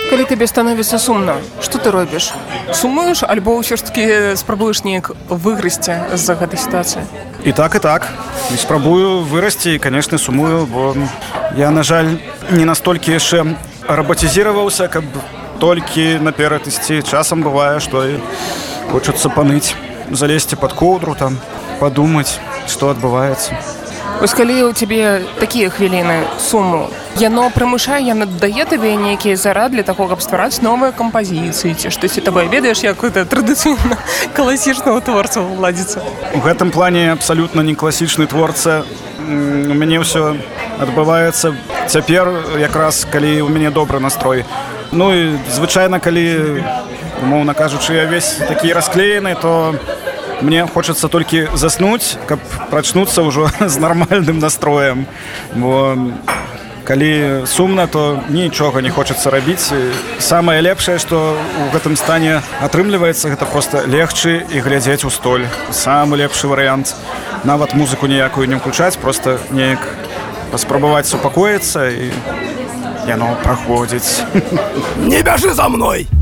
Калі табе становіцца сумна, што ты робіш? Сумуеш, альбо ўсё ж такі спрабуеш неяк выграсці з-за гэтай сітуацыі? І так. І спрабую вырасці, і, канешне, сумую, бо я, на жаль, не настолькі яшчэ рабатызіраваўся, каб толькі наперад ісці. Часам бывае, што і хочацца паныць, залезці пад коўдру, там, падумаць, што адбываецца. Вось калі ў цябе такія хвіліны суму, яно прымушае, яно дае табе нейкія зарад для таго, каб ствараць новыя кампазіцыі, ці штосьці табе ведаеш, як гэта традыцыйна класічнага творца ладзіцца? У гэтым плане абсалютна не класічны творца. У мяне ўсё адбываецца цяпер, якраз калі ў мяне добры настрой. Ну і звычайна, калі, умоўна кажучы, я весь такі расклеены, то мне хочацца толькі заснуць, каб прачнуцца ўжо з нармальным настроем. Бо калі сумна, то нічога не хочацца рабіць. Самае лепшае, што ў гэтым стане атрымліваецца, гэта проста легчы і глядзець у столь. Самы лепшы варыянт. Нават музыку ніякую не ўключаць, проста неяк паспрабаваць супакоіцца, і яно праходзіць. Не бяжы за мной!